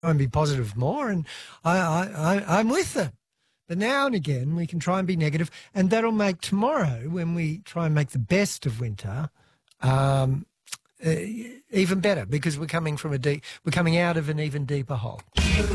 and be positive more, and I'm with them. But now and again, we can try and be negative, and that'll make tomorrow, when we try and make the best of winter, even better, because we're coming out of an even deeper hole.